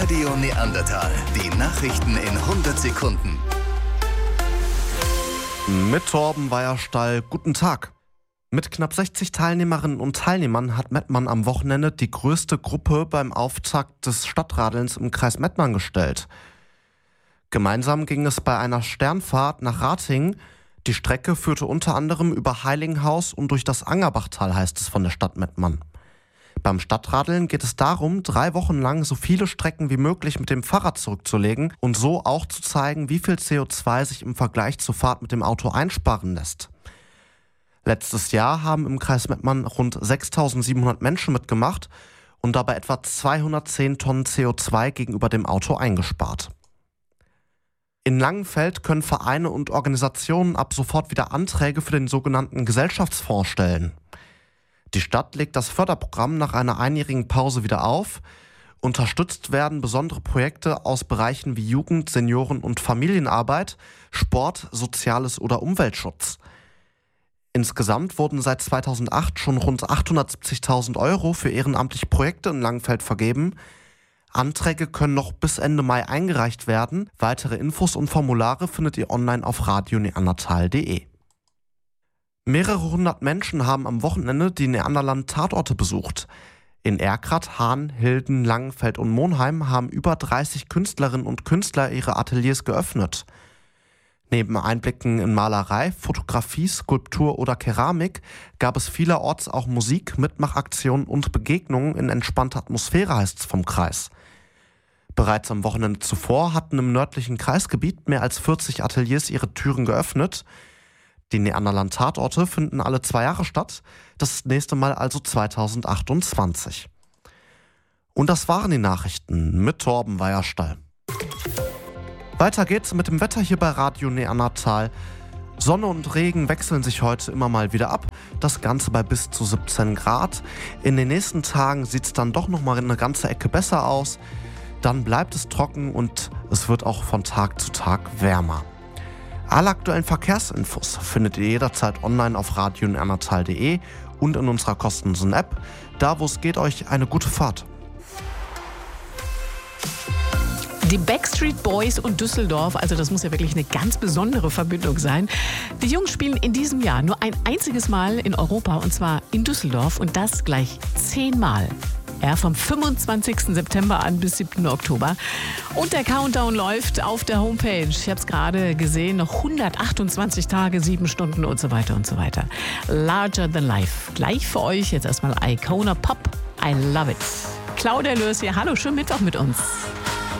Radio Neandertal. Die Nachrichten in 100 Sekunden. Mit Torben Weierstall, guten Tag. Mit knapp 60 Teilnehmerinnen und Teilnehmern hat Mettmann am Wochenende die größte Gruppe beim Auftakt des Stadtradelns im Kreis Mettmann gestellt. Gemeinsam ging es bei einer Sternfahrt nach Ratingen. Die Strecke führte unter anderem über Heiligenhaus und durch das Angerbachtal, heißt es von der Stadt Mettmann. Beim Stadtradeln geht es darum, 3 Wochen lang so viele Strecken wie möglich mit dem Fahrrad zurückzulegen und so auch zu zeigen, wie viel CO2 sich im Vergleich zur Fahrt mit dem Auto einsparen lässt. Letztes Jahr haben im Kreis Mettmann rund 6.700 Menschen mitgemacht und dabei etwa 210 Tonnen CO2 gegenüber dem Auto eingespart. In Langenfeld können Vereine und Organisationen ab sofort wieder Anträge für den sogenannten Gesellschaftsfonds stellen. Die Stadt legt das Förderprogramm nach einer einjährigen Pause wieder auf. Unterstützt werden besondere Projekte aus Bereichen wie Jugend-, Senioren- und Familienarbeit, Sport, Soziales oder Umweltschutz. Insgesamt wurden seit 2008 schon rund 870.000 Euro für ehrenamtliche Projekte in Langenfeld vergeben. Anträge können noch bis Ende Mai eingereicht werden. Weitere Infos und Formulare findet ihr online auf radioneandertal.de. Mehrere hundert Menschen haben am Wochenende die Neanderland-Tatorte besucht. In Erkrath, Hahn, Hilden, Langenfeld und Monheim haben über 30 Künstlerinnen und Künstler ihre Ateliers geöffnet. Neben Einblicken in Malerei, Fotografie, Skulptur oder Keramik gab es vielerorts auch Musik, Mitmachaktionen und Begegnungen in entspannter Atmosphäre, heißt es vom Kreis. Bereits am Wochenende zuvor hatten im nördlichen Kreisgebiet mehr als 40 Ateliers ihre Türen geöffnet. Die Neanderland-Tatorte finden alle 2 Jahre statt, das nächste Mal also 2028. Und das waren die Nachrichten mit Torben Weierstall. Weiter geht's mit dem Wetter hier bei Radio Neandertal. Sonne und Regen wechseln sich heute immer mal wieder ab, das Ganze bei bis zu 17 Grad. In den nächsten Tagen sieht's dann doch nochmal eine ganze Ecke besser aus. Dann bleibt es trocken und es wird auch von Tag zu Tag wärmer. Alle aktuellen Verkehrsinfos findet ihr jederzeit online auf radioneandertal.de und in unserer kostenlosen App. Da, wo es geht, euch eine gute Fahrt. Die Backstreet Boys und Düsseldorf, also das muss ja wirklich eine ganz besondere Verbindung sein. Die Jungs spielen in diesem Jahr nur ein einziges Mal in Europa, und zwar in Düsseldorf, und das gleich 10 Mal. Ja, vom 25. September an bis 7. Oktober. Und der Countdown läuft auf der Homepage. Ich habe es gerade gesehen, noch 128 Tage, 7 Stunden und so weiter und so weiter. Larger than life. Gleich für euch jetzt erstmal Icona Pop. I love it. Claudia Lörs hier. Hallo, schönen Mittwoch mit uns.